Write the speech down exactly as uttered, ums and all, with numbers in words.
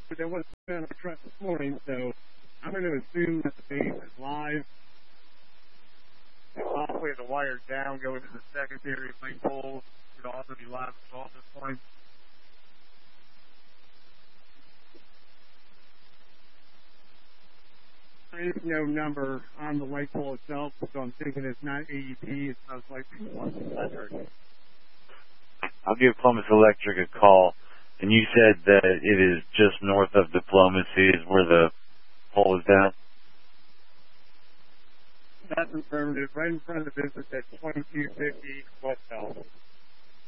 But there wasn't on our truck this morning, so I'm going to assume that the base is live. And possibly the wires down going to the secondary light poles could also be live as well at this point. There is no number on the light pole itself, so I'm thinking it's not A E P, it's most likely Plymouth Electric. I'll give Plymouth Electric a call. And you said that it is just north of Diplomacy is where the pole is down? That's affirmative, right in front of the business at twenty-two fifty West Bell.